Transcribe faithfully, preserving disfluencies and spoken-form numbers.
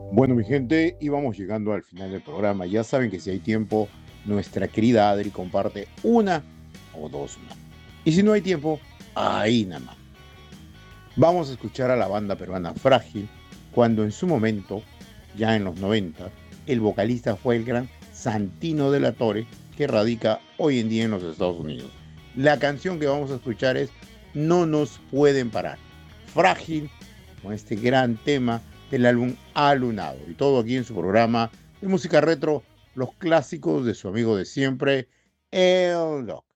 Bueno, mi gente, íbamos llegando al final del programa. Ya saben que si hay tiempo, nuestra querida Adri comparte una o dos más. Y si no hay tiempo, ahí nada más. Vamos a escuchar a la banda peruana Frágil, cuando en su momento, ya en los noventa, el vocalista fue el gran Santino de la Torre, que radica hoy en día en los Estados Unidos. La canción que vamos a escuchar es No nos pueden parar. Frágil, con este gran tema del álbum Alunado. Y todo aquí en su programa de música retro, los clásicos de su amigo de siempre, El Doc.